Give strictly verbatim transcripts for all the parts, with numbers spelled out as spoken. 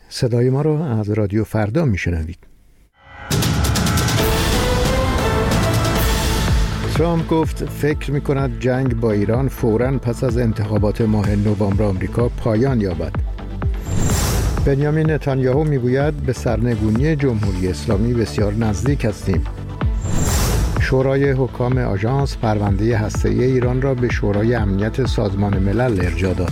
صدای ما را از رادیو فردا میشنوید. ترامپ گفت فکر می‌کند جنگ با ایران فوراً پس از انتخابات ماه نوامبر آمریکا پایان یابد. بنیامین نتانیاهو میگوید به سرنگونی جمهوری اسلامی بسیار نزدیک هستیم. شورای حکام آژانس پرونده هسته‌ای ایران را به شورای امنیت سازمان ملل ارجاع داد.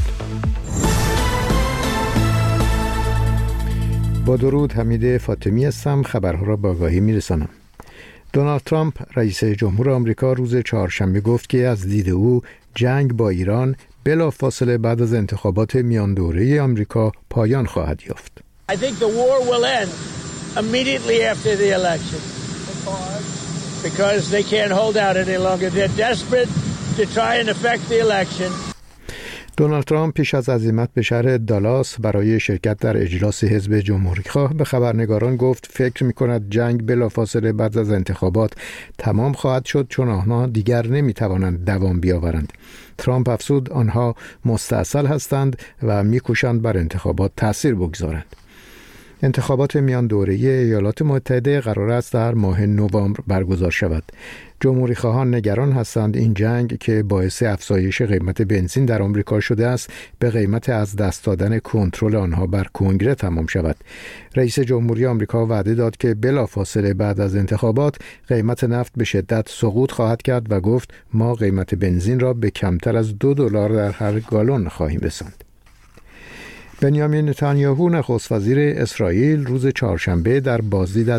با درود، حمید فاطمی هستم. خبرها را با آگاهی میرسانم. دونالد ترامپ رئیس جمهور آمریکا روز چهارشنبه گفت که از دید او جنگ با ایران بلافاصله بعد از انتخابات میان دوره آمریکا پایان خواهد یافت. I think the war will end immediately after the election because they can't hold out any longer. They're desperate to try and affect the election. دونالد ترامپ پیش از عزیمت به شهر دالاس برای شرکت در اجلاس حزب جمهوری‌خواه به خبرنگاران گفت فکر می‌کند جنگ بلافاصله بعد از انتخابات تمام خواهد شد چون آنها دیگر نمی‌توانند دوام بیاورند. ترامپ افزود آنها مستعسل هستند و می‌کوشند بر انتخابات تأثیر بگذارند. انتخابات میان دوره‌ای ایالات متحده قرار است در ماه نوامبر برگزار شود. جمهوری خواهان نگران هستند این جنگ که باعث افزایش قیمت بنزین در آمریکا شده است به قیمت از دست دادن کنترل آنها بر کنگره تمام شود. رئیس جمهوری آمریکا وعده داد که بلافاصله بعد از انتخابات قیمت نفت به شدت سقوط خواهد کرد و گفت ما قیمت بنزین را به کمتر از دو دلار در هر گالن خواهیم رساند. بنیامین نتانیاهو نخست وزیر اسرائیل روز چهارشنبه در بازدید